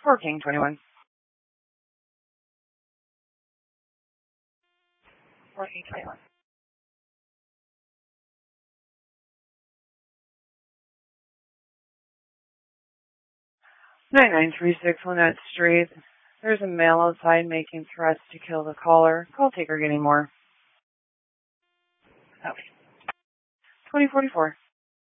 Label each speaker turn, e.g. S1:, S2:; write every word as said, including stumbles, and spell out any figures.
S1: For King twenty-one. For King twenty-one. nine nine three six Lynette Street. There's a male outside making threats to kill the caller. Call taker getting more. Okay. twenty forty-four.